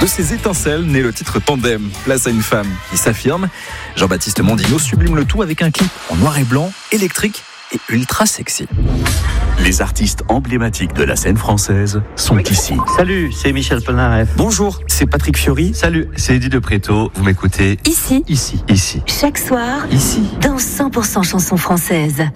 De ces étincelles naît le titre Tandem, place à une femme qui s'affirme. Jean-Baptiste Mondino sublime le tout avec un clip en noir et blanc, électrique et ultra sexy. Les artistes emblématiques de la scène française sont ici. Salut, c'est Michel Polnareff. Bonjour, c'est Patrick Fiori. Salut, c'est Eddie de Préto. Vous m'écoutez Ici. Ici. Chaque soir. Ici. Dans 100% chansons françaises.